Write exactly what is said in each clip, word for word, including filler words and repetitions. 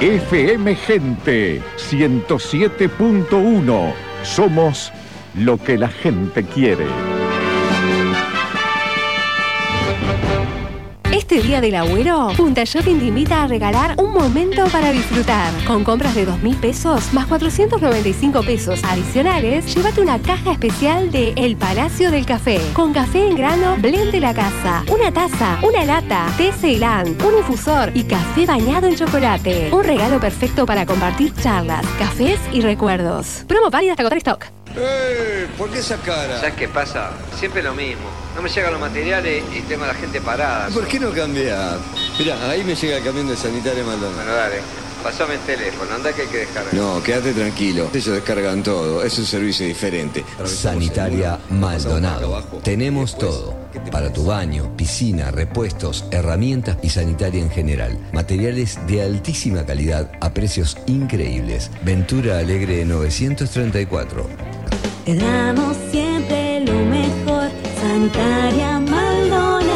F M Gente ciento siete punto uno. Somos lo que la gente quiere. Este día del Agüero, Punta Shopping te invita a regalar un momento para disfrutar. Con compras de dos mil pesos más cuatrocientos noventa y cinco pesos adicionales, llévate una caja especial de El Palacio del Café. Con café en grano, blend de la casa, una taza, una lata, té Ceilán, un infusor y café bañado en chocolate. Un regalo perfecto para compartir charlas, cafés y recuerdos. Promo válida hasta agotar stock. ¡Eh! ¿Por qué esa cara? ¿Sabes qué pasa? Siempre lo mismo. No me llegan los materiales y tengo a la gente parada. ¿Por qué no cambiar? Mirá, ahí me llega el camión de Sanitaria Maldonado. Bueno, dale. Pasame el teléfono, anda que hay que descargar. No, quédate tranquilo. Ellos descargan todo. Es un servicio diferente. Sanitaria Maldonado. Tenemos todo. Para tu baño, piscina, repuestos, herramientas y sanitaria en general. Materiales de altísima calidad a precios increíbles. Ventura Alegre novecientos treinta y cuatro. Te damos siempre lo mejor. Sanitaria Maldonado.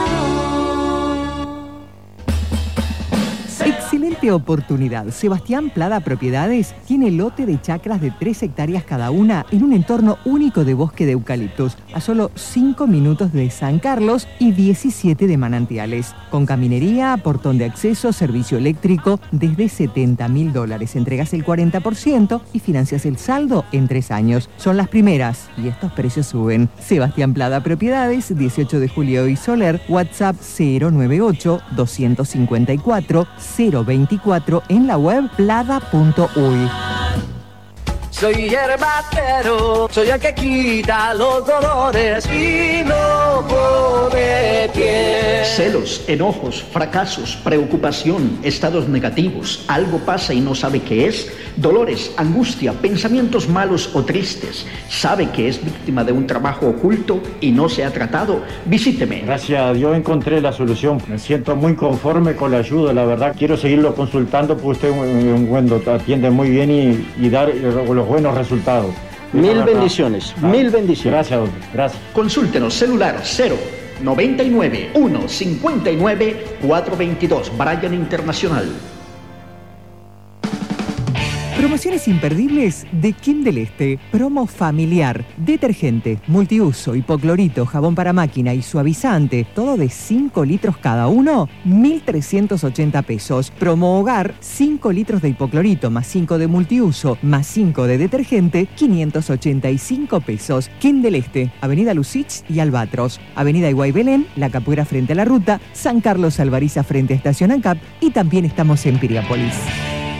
Excelente oportunidad. Sebastián Plada Propiedades tiene lote de chacras de tres hectáreas cada una en un entorno único de bosque de eucaliptos, a solo cinco minutos de San Carlos y diecisiete de Manantiales. Con caminería, portón de acceso, servicio eléctrico, desde setenta mil dólares. Entregas el cuarenta por ciento y financias el saldo en tres años. Son las primeras y estos precios suben. Sebastián Plada Propiedades, dieciocho de Julio y Soler, WhatsApp cero noventa y ocho, doscientos cincuenta y cuatro, cero veinticuatro, en la web plada punto uy. Soy herbatero, soy el que quita los dolores y no pone pie. Celos, enojos, fracasos, preocupación, estados negativos, algo pasa y no sabe qué es, dolores, angustia, pensamientos malos o tristes, sabe que es víctima de un trabajo oculto y no se ha tratado, visíteme. Gracias a Dios encontré la solución, me siento muy conforme con la ayuda, la verdad, quiero seguirlo consultando porque usted es un buen doctor, atiende muy bien y, y dar los buenos resultados. Mil bendiciones, ah, mil bendiciones. Gracias, doctor. Gracias. Consúltenos, celular cero noventa y nueve, uno cincuenta y nueve, cuatrocientos veintidós, Bryan Internacional. Promociones imperdibles de Kim del Este. Promo familiar. Detergente, multiuso, hipoclorito, jabón para máquina y suavizante. Todo de cinco litros cada uno. mil trescientos ochenta pesos. Promo hogar. cinco litros de hipoclorito más cinco de multiuso más cinco de detergente. quinientos ochenta y cinco pesos. Kim del Este. Avenida Lucich y Albatros. Avenida Iguay Belén. La Capuera frente a la ruta. San Carlos Alvariza frente a Estación ANCAP. Y también estamos en Piriápolis.